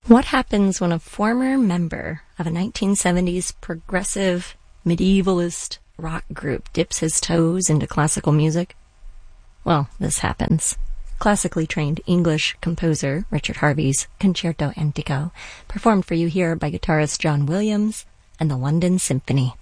What happens when a former member of a 1970s progressive medievalist rock group dips his toes into classical music? Well, this happens. Classically trained English composer Richard Harvey's Concerto Antico, performed for you here by guitarist John Williams and the London Symphony.